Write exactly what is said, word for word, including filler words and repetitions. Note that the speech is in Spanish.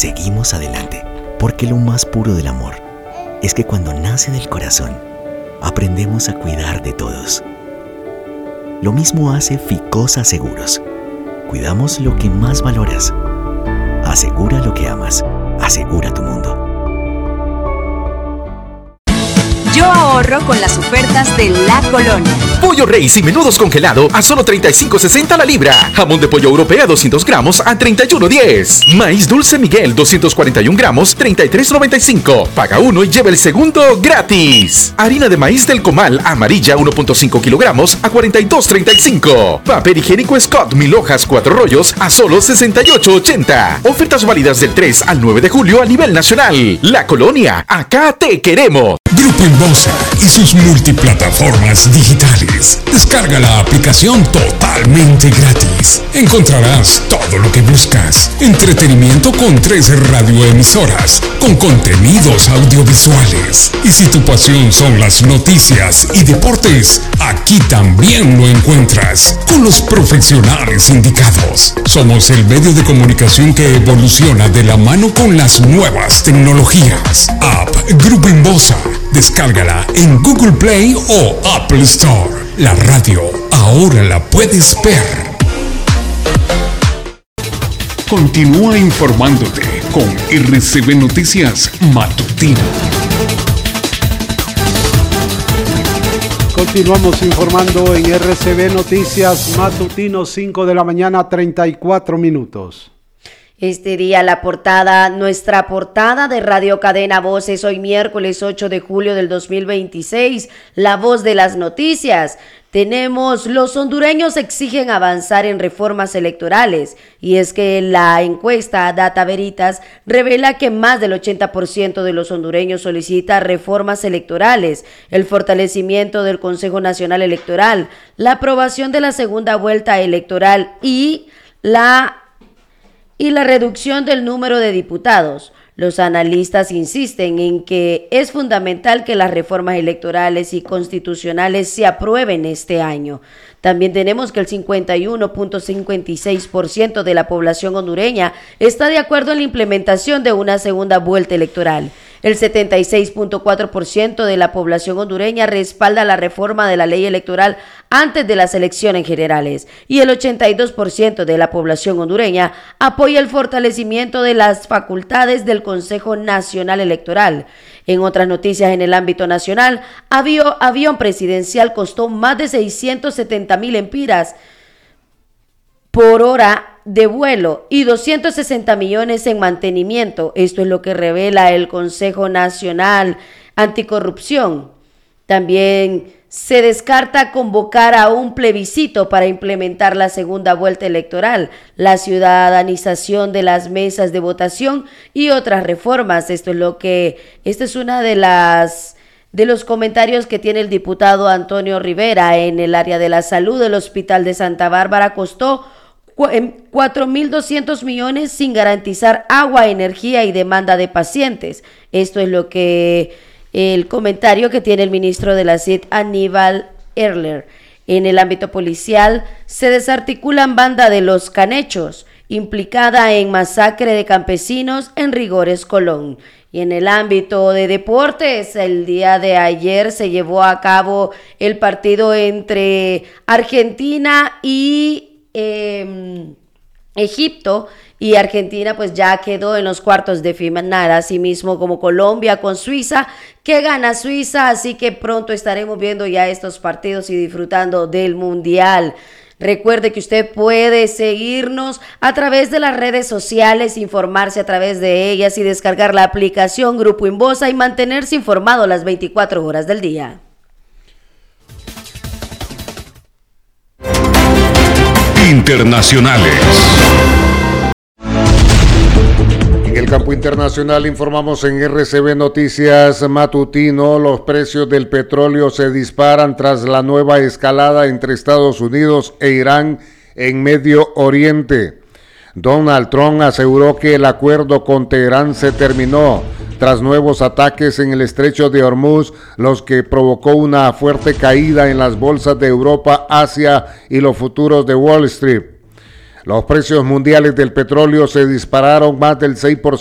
seguimos adelante, porque lo más puro del amor es que cuando nace del corazón, aprendemos a cuidar de todos. Lo mismo hace Ficosa Seguros. Cuidamos lo que más valoras. Asegura lo que amas. Asegura tu mundo. Yo ahorro con las ofertas de La Colonia. Pollo Rey y menudos congelado a solo treinta y cinco sesenta la libra. Jamón de pollo europea doscientos gramos a treinta y uno diez. Maíz dulce Miguel doscientos cuarenta y un gramos treinta y tres noventa y cinco. Paga uno y lleva el segundo gratis. Harina de maíz del comal amarilla uno punto cinco kilogramos a cuarenta y dos treinta y cinco. Papel higiénico Scott mil hojas cuatro rollos a solo sesenta y ocho ochenta. Ofertas válidas del tres al nueve de julio a nivel nacional. La Colonia, acá te queremos. Grupo Inbosa y sus multiplataformas digitales. Descarga la aplicación totalmente gratis. Encontrarás todo lo que buscas. Entretenimiento con trece radioemisoras, con contenidos audiovisuales. Y si tu pasión son las noticias y deportes, aquí también lo encuentras, con los profesionales indicados. Somos el medio de comunicación que evoluciona de la mano con las nuevas tecnologías. App Grupo Inbosa. Descárgala en Google Play o Apple Store. La radio ahora la puedes ver. Continúa informándote con R C B Noticias Matutino. Continuamos informando en R C B Noticias Matutino, cinco de la mañana, treinta y cuatro minutos. Este día la portada, nuestra portada de Radio Cadena Voces, hoy miércoles ocho de julio del dos mil veintiséis, la voz de las noticias. Tenemos, los hondureños exigen avanzar en reformas electorales, y es que la encuesta Data Veritas revela que más del ochenta por ciento de los hondureños solicita reformas electorales, el fortalecimiento del Consejo Nacional Electoral, la aprobación de la segunda vuelta electoral y la y la reducción del número de diputados. Los analistas insisten en que es fundamental que las reformas electorales y constitucionales se aprueben este año. También tenemos que el cincuenta y uno punto cincuenta y seis por ciento de la población hondureña está de acuerdo en la implementación de una segunda vuelta electoral. El setenta y seis punto cuatro por ciento de la población hondureña respalda la reforma de la ley electoral antes de las elecciones generales, y el ochenta y dos por ciento de la población hondureña apoya el fortalecimiento de las facultades del Consejo Nacional Electoral. En otras noticias en el ámbito nacional, avión, avión presidencial costó más de seiscientos setenta mil empiras por hora de vuelo y doscientos sesenta millones en mantenimiento. Esto es lo que revela el Consejo Nacional Anticorrupción. También se descarta convocar a un plebiscito para implementar la segunda vuelta electoral, la ciudadanización de las mesas de votación y otras reformas. Esto es lo que, esta es una de las de los comentarios que tiene el diputado Antonio Rivera. En el área de la salud, el Hospital de Santa Bárbara costó cuatro mil doscientos millones sin garantizar agua, energía y demanda de pacientes. Esto es lo que el comentario que tiene el ministro de la C I D, Aníbal Erler. En el ámbito policial, se desarticulan banda de Los Canechos, implicada en masacre de campesinos en Rigores, Colón. Y en el ámbito de deportes, el día de ayer se llevó a cabo el partido entre Argentina y Eh, Egipto, y Argentina pues ya quedó en los cuartos de final, asimismo como Colombia con Suiza, que gana Suiza, así que pronto estaremos viendo ya estos partidos y disfrutando del Mundial. Recuerde que usted puede seguirnos a través de las redes sociales, informarse a través de ellas y descargar la aplicación Grupo Inbosa y mantenerse informado las veinticuatro horas del día. Internacionales. En el campo internacional informamos en R C B Noticias Matutino, los precios del petróleo se disparan tras la nueva escalada entre Estados Unidos e Irán en Medio Oriente. Donald Trump aseguró que el acuerdo con Teherán se terminó tras nuevos ataques en el estrecho de Hormuz, los que provocó una fuerte caída en las bolsas de Europa, Asia y los futuros de Wall Street. Los precios mundiales del petróleo se dispararon más del seis por ciento